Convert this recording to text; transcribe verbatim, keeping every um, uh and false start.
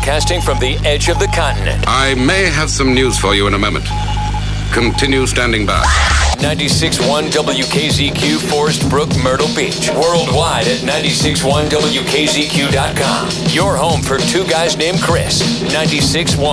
broadcasting from the edge of the continent. I may have some news for you in a moment. Continue standing by. ninety-six point one W K Z Q, Forest Brook, Myrtle Beach. Worldwide at ninety-six point one W K Z Q dot com. Your home for two guys named Chris. ninety-six point one